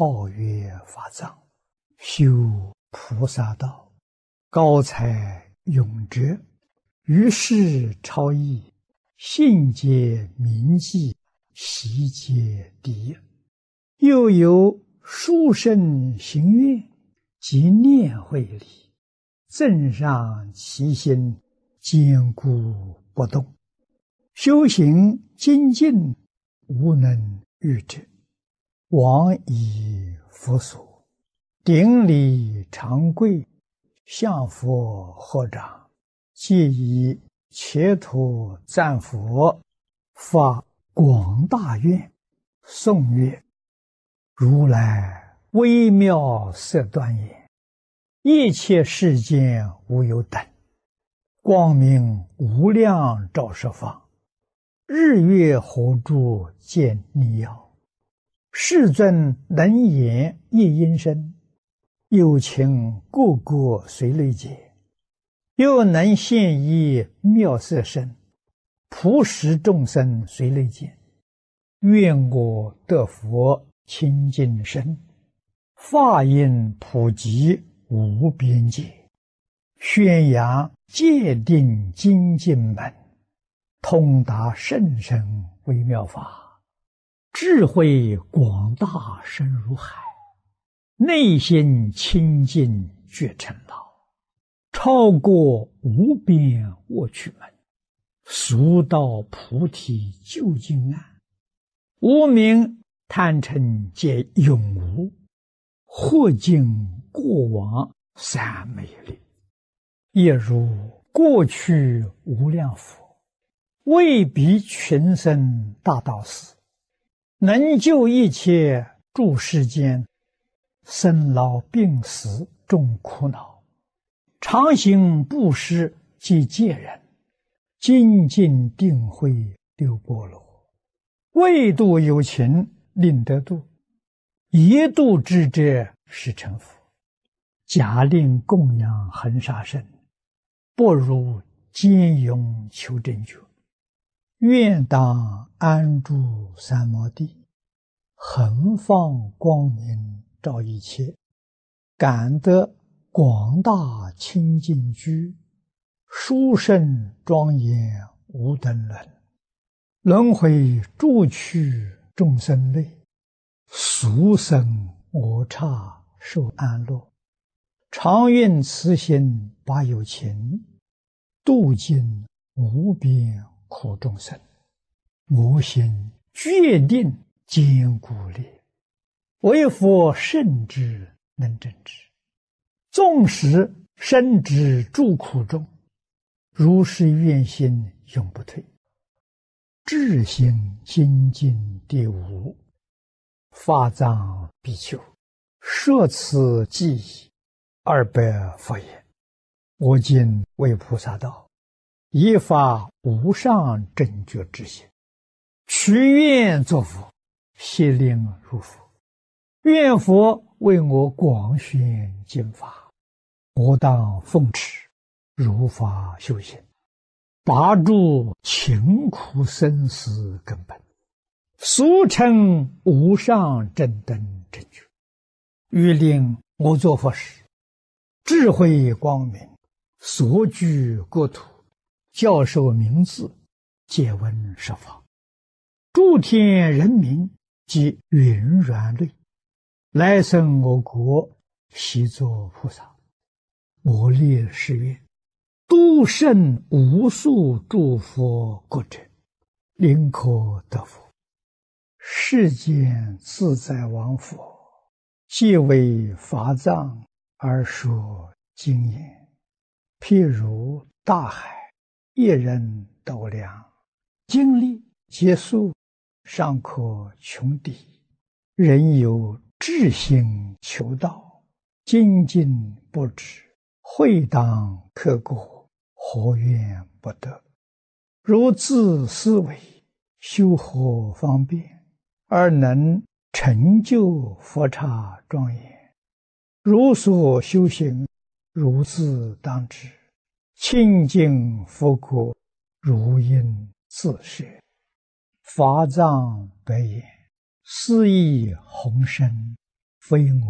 号曰法藏，修菩萨道，高才永哲，于世超逸，信解铭记，习皆第一。又有殊胜行愿，及念慧理，正上其心，坚固不动。修行精进，无能御之。往以佛所，顶礼长跪，向佛合掌，皆以切土赞佛，发广大愿，颂曰：如来微妙色端严，一切世间无有等，光明无量照十方，日月火柱见逆耀。世尊能言一音声，有情个个随类解，又能现一妙色身，普使众生随类见。愿我得佛清净身，法音普及无边界，宣扬戒定精进门，通达甚深微妙法，智慧广大深如海，内心清净觉成道，超过无边卧趣门，俗道菩提究竟岸，无明贪嗔皆永无，或尽过往三昧力，亦如过去无量佛，为彼群生大道士，能救一切诸世间，生老病死众苦恼，常行布施及戒人，精进定慧六波罗，为度有情令得度，一度之者是成佛。假令供养恒沙身，不如坚勇求真觉。愿当安住三摩地，恒放光明照一切，感得广大清净居，殊胜庄严无等伦。轮回诸趣众生类，俗生我刹受安乐。常愿慈心把有情，度尽无边苦众生。我心决定坚固力，为佛圣之能正之。纵使身之诸苦中，如是愿心永不退。智行精进第五，法藏比丘，摄此记忆200佛言：我今为菩萨道，以发无上正觉之心，许愿作佛，悉令如佛。愿佛为我广宣经法，我当奉持，如法修行，拔除勤苦生死根本，俗称无上正等正觉。欲令我作佛时，智慧光明，所居国土，教授名字，皆闻十方，诸天人民及云软类，来生我国，悉作菩萨。我立誓愿，度胜无数诸佛国者，宁可得佛。世间自在王佛，皆为法藏而说经言，譬如大海，一人斗量，经历结束，尚可穷底。人有志心求道，精进不止，会当刻过，何怨不得？如自思维，修何方便，而能成就佛刹庄严？如所修行，如自当知，清净佛国，如应自摄。法藏白言，斯亦宏深， 非